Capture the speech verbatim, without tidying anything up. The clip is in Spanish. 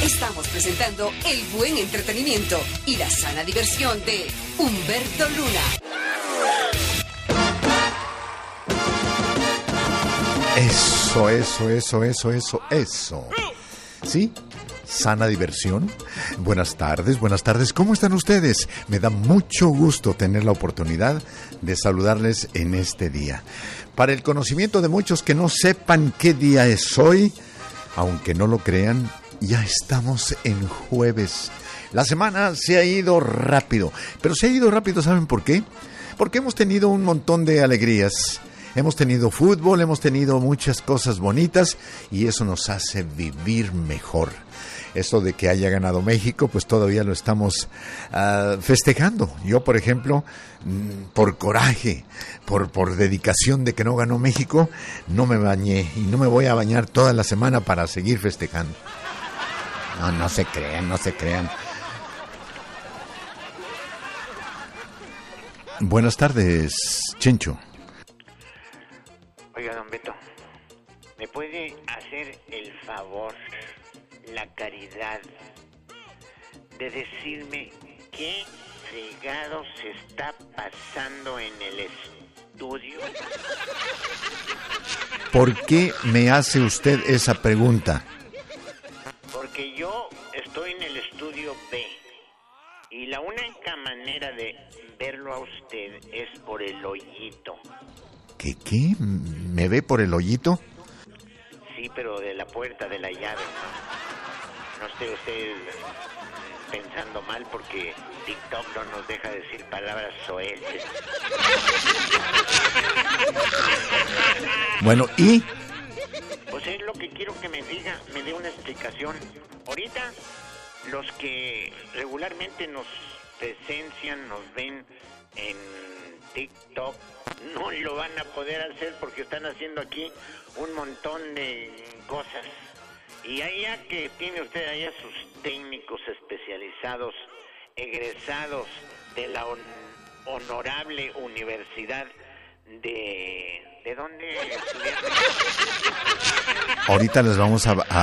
Estamos presentando el buen entretenimiento y la sana diversión de Humberto Luna. Eso, eso, eso, eso, eso, eso. ¿Sí? Sana diversión. Buenas tardes, buenas tardes. ¿Cómo están ustedes? Me da mucho gusto tener la oportunidad de saludarles en este día. Para el conocimiento de muchos que no sepan qué día es hoy, aunque no lo crean, ya estamos en jueves. La semana se ha ido rápido, pero se ha ido rápido, ¿saben por qué? Porque hemos tenido un montón de alegrías. Hemos tenido fútbol, hemos tenido muchas cosas bonitas y eso nos hace vivir mejor. Eso de que haya ganado México, pues todavía lo estamos uh, festejando. Yo, por ejemplo, por coraje, por, por dedicación de que no ganó México, no me bañé y no me voy a bañar toda la semana para seguir festejando. No, no se crean, no se crean. Buenas tardes, Chencho. Oiga, don Beto, ¿me puede hacer el favor, la caridad, de decirme qué fregado se está pasando en el estudio? ¿Por qué me hace usted esa pregunta? Porque yo estoy en el estudio B y la única manera de verlo a usted es por el hoyito. ¿Qué qué? ¿Me ve por el hoyito? Sí, pero de la puerta de la llave, ¿no? No esté usted pensando mal porque TikTok no nos deja decir palabras soeces. Bueno, ¿y? Pues es lo que quiero que me diga, me dé una explicación. Ahorita, los que regularmente nos presencian, nos ven en TikTok, no lo van a poder hacer porque están haciendo aquí un montón de cosas. Y allá que tiene usted allá sus técnicos especializados, egresados de la hon- honorable universidad de... ¿De dónde estudiaron? Ahorita les vamos a, a